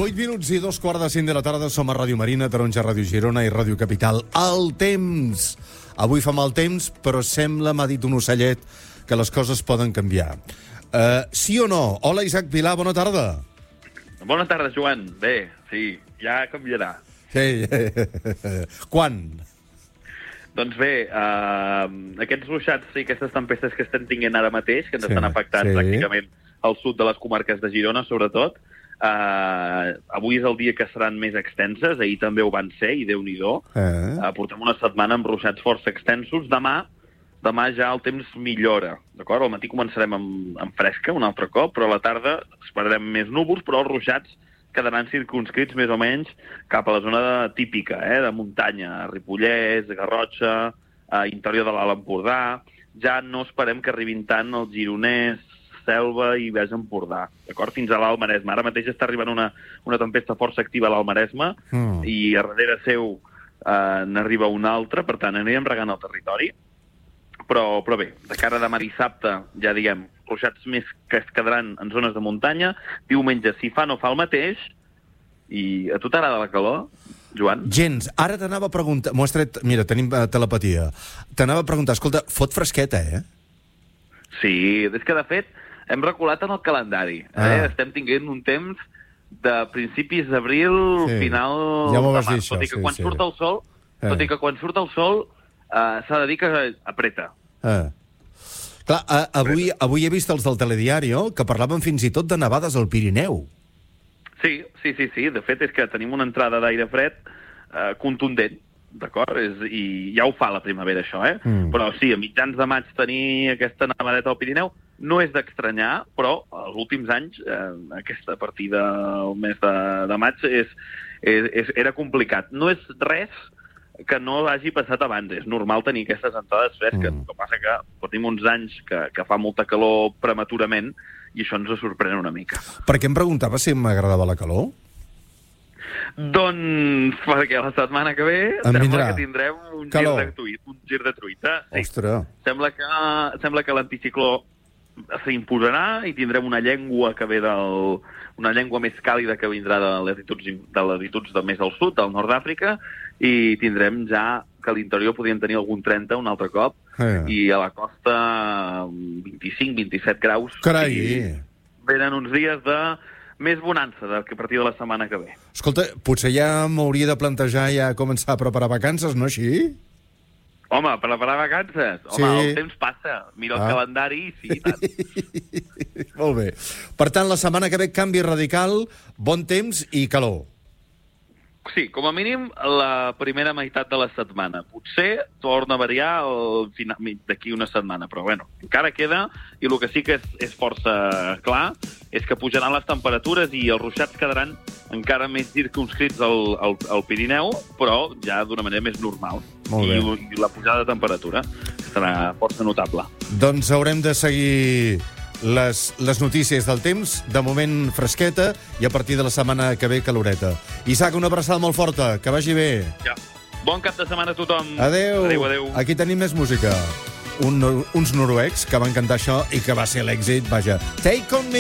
8 minuts i 2:45 de la tarda. Som a Ràdio Marina, Taronja, Ràdio Girona i Ràdio Capital. El temps. Avui fa mal temps, però sembla, m'ha dit un ocellet, que les coses poden canviar. Sí o no? Hola, Isaac Vilà, bona tarda. Bona tarda, Joan. Bé, sí, ja canviarà. Sí. Quan? Doncs bé, aquests ruixats i aquestes tempestes que estem tinguent ara mateix, que ens estan afectant pràcticament al sud de les comarques de Girona, sobretot, avui és el dia que seran més extenses, ahir també ho van ser, i Déu-n'hi-do. Portem una setmana amb ruixats força extensos. Demà ja el temps millora, d'acord? Al matí començarem amb fresca un altre cop, però a la tarda esperarem més núvols, però els ruixats quedaran circumscrits més o menys cap a la zona típica, de muntanya, Ripollès, Garrotxa, interior de l'Alt Empordà. Ja no esperem que arribin tant el Gironès, Selva i Baix Empordà, d'acord? Fins a l'Alt Maresme. Ara mateix està arribant una tempesta força activa a l'Alt Maresme i a darrere seu n'arriba una altra, per tant anirem regant el territori. Però bé, de cara a demà dissabte, ja diguem, ruixats més que es quedaran en zones de muntanya. Diumenge, si fa, no fa el mateix. I a tu t'agrada la calor, Joan? Gens. Ara t'anava a preguntar... M'ho has tret... Mira, tenim telepatia. T'anava a preguntar, escolta, fot fresqueta, Sí, és que, de fet, hem reculat en el calendari. Estem tinguent un temps de principis d'abril, final ja m'ho vas de dir, març. això, Tot i que quan surt el sol, s'ha de dir que apreta. Clar, avui he vist els del Telediario que parlaven fins i tot de nevades al Pirineu. Sí. De fet, és que tenim una entrada d'aire fred contundent, d'acord? I ja ho fa la primavera, això, Però sí, a mitjans de maig tenir aquesta nevadeta al Pirineu no és d'estranyar, però els últims anys, a partir del mes de maig, era complicat. No és res que no hagi passat abans. És normal tenir aquestes entrades fresques. El que passa que portem uns anys que fa molta calor prematurament i això ens sorprèn una mica. Per què em preguntava si m'agradava la calor? Doncs perquè la setmana que ve sembla que tindrem un gir de truita. Sí. Ostres. Sembla que l'anticicló s'imposarà i tindrem una llengua que ve una llengua més càlida que vindrà de latituds de més al sud, del nord d'Àfrica, i tindrem ja que a l'interior podríem tenir algun 30 un altre cop, i a la costa 25-27 graus. Carai! Venen uns dies de més bonança a partir de la setmana que ve. Escolta, potser ja m'hauria de plantejar ja començar a preparar vacances, no així? Home, preparar vacances? Home, el temps passa. Mira el calendari i sí, tant. Molt bé. Per tant, la setmana que ve canvi radical, bon temps i calor. Sí, com a mínim la primera meitat de la setmana. Potser torna a variar d'aquí una setmana, però bueno, encara queda, i el que sí que és força clar és que pujaran les temperatures i els ruixats quedaran encara més circumscrits al Pirineu, però ja d'una manera més normal. I la pujada de temperatura serà força notable. Doncs haurem de seguir les notícies del temps, de moment fresqueta, i a partir de la setmana que ve caloreta. Isaac, una abraçada molt forta, que vagi bé. Ja. Bon cap de setmana a tothom. Adéu. Adéu. Aquí tenim més música. Uns noruecs que van cantar això i que va ser l'èxit, vaja. Take on me.